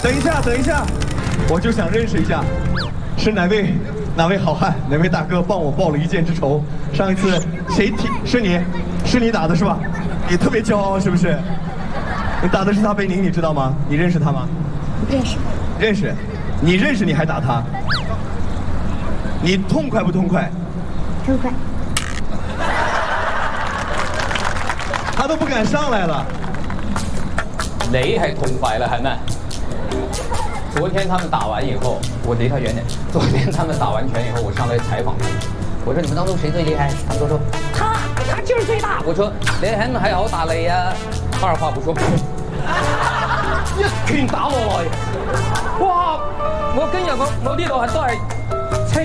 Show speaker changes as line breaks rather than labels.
等一下，等一下，我就想认识一下，是哪位好汉，哪位大哥帮我报了一箭之仇？上一次谁踢？是你打的是吧？你特别骄傲是不是？你打的是他贝宁，你知道吗？你认识他吗？
认识。
认识，你认识你还打他？你痛快不痛快？
痛快。
他都不敢上来了。
你係痛快了，係咪？昨天他們打完以後，我離他遠點。昨天他們打完拳以後，我上來採訪他們，我說你們當中誰最厲害？他們都說他就是最大。我說你係好打你啊，二話不說，一拳打落來，哇！我今日我呢度係都係